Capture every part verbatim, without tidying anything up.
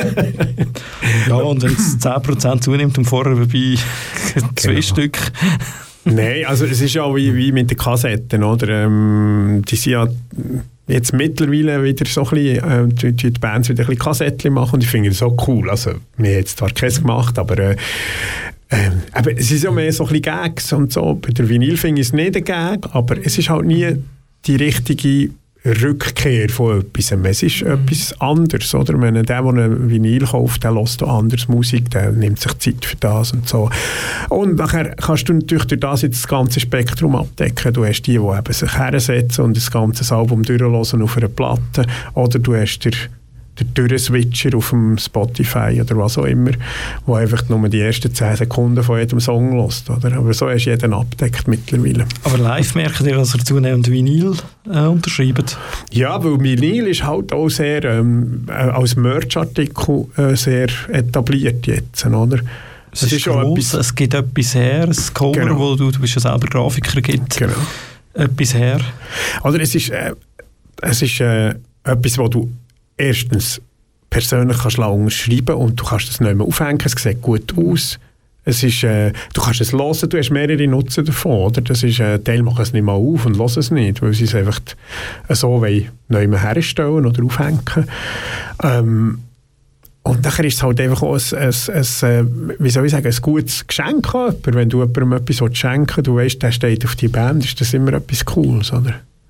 Ja, und wenn es zehn Prozent zunimmt und vorher bei zwei genau. Stück. Nein, also es ist ja auch wie, wie mit den Kassetten, oder? Ähm, die sind ja jetzt mittlerweile wieder so ein bisschen, äh, die, die Bands wieder ein bisschen Kassettchen machen und ich finde das so cool. Also, wir haben jetzt zwar keins gemacht, aber äh, äh, aber es ist ja mehr so ein bisschen Gags und so. Bei der Vinyl finde ich es nicht ein Gag, aber es ist halt nie die richtige Rückkehr von etwas. Es ist mhm. etwas anderes, oder? Wenn der, der ein Vinyl kauft, der hört auch anders Musik, der nimmt sich Zeit für das und so. Und nachher kannst du natürlich durch das jetzt das ganze Spektrum abdecken. Du hast die, die eben sich hersetzen und das ganze Album durchhören auf einer Platte, oder du hast der der Durchswitcher auf dem Spotify oder was auch immer, wo einfach nur die ersten zehn Sekunden von jedem Song hört, oder? Aber so ist jeden abdeckt mittlerweile. Aber live merkt ihr, dass ihr zunehmend Vinyl äh, unterschreibt? Ja, weil Vinyl ist halt auch sehr ähm, äh, als Merch-Artikel äh, sehr etabliert jetzt, oder? Es, es ist, ist gross, etwas, es gibt etwas her, ein Cover, genau. wo du, du bist ja selber Grafiker, gibt genau. etwas her. Oder es ist, äh, es ist äh, etwas, wo du erstens persönlich kannst du unterschreiben und du kannst es nicht mehr aufhängen, es sieht gut aus. Es ist, äh, du kannst es hören, du hast mehrere Nutzen davon. Oder? Das ist, äh, Teil machen es nicht mal auf und hören es nicht, weil sie es einfach so wollen, neu herstellen oder aufhängen. Ähm, und nachher ist es halt einfach auch ein, ein, ein, wie soll ich sagen, ein gutes Geschenk an jemanden. Wenn du jemandem etwas schenken willst, du weißt, der steht auf die Band, ist das immer etwas Cooles, oder?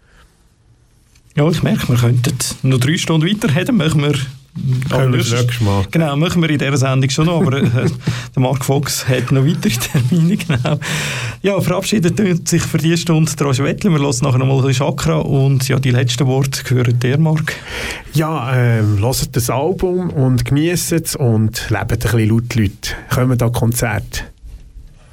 Ja, ich merke, wir könnten noch drei Stunden weiterreden, machen wir Können wir das nächste Mal. Genau, machen wir in dieser Sendung schon noch, aber äh, der Mark Fox hat noch weitere Termine, genau. Ja, verabschiedet sich für diese Stunde der Roger Wettler. Wir hören nachher nochmal Chakra und ja, die letzten Worte gehören dir, Mark. Ja, ähm, hört das Album und genießt es und lebt ein bisschen laut, Leute. Kommen da Konzerte.